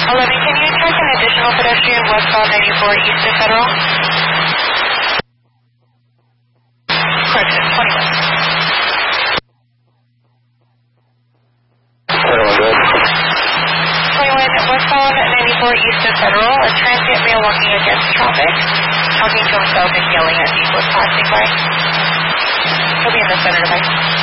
11, can you check an additional pedestrian westbound 94 east of Federal? Correction, 21. 21, westbound 94 east of Federal, a transient male walking against traffic, talking to himself and yelling at people passing by. He'll be in the center device.